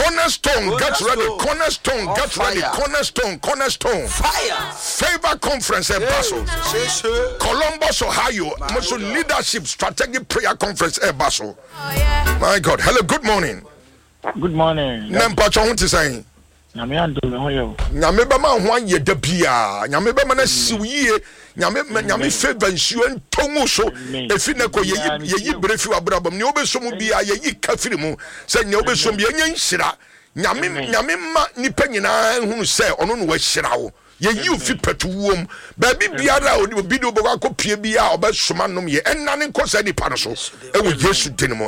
Cornerstone, get ready. Cornerstone, get ready. Cornerstone. Fire. Favor Conference in Basel. Columbus, Ohio. Most Leadership Strategic Prayer Conference in Basel. My God. Hello, good morning. Good morning. Nampacho, what is saying? Nyame ba ma ho aye da bia nyame ba ma na siwiye nyame favor nsuo ntongu so efi na ko yeyi brefi wabrabam ne obesom bia yeyi kafiri mu se ne obesom bia nya nhira nyame ma nipa nyina hunu se ono no wa hira wo yeyi ofi patuwom ba bibiara obi do boko akopie bia obesoma nom ye enane nkosa nipa no so ewo Yesu dinimo